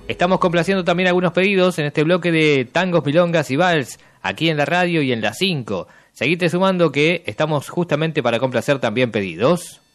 Estamos complaciendo también algunos pedidos en este bloque de tangos, milongas y vals, aquí en la radio y en la 5. Seguite sumando que estamos justamente para complacer también pedidos.